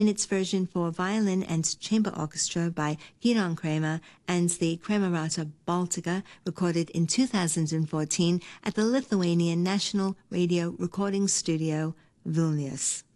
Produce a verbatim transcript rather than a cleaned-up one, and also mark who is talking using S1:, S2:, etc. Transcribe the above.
S1: in its version for violin and chamber orchestra by Giron Kramer and the Kramerata Baltica, recorded in two thousand fourteen at the Lithuanian National Radio Recording Studio, Vilnius.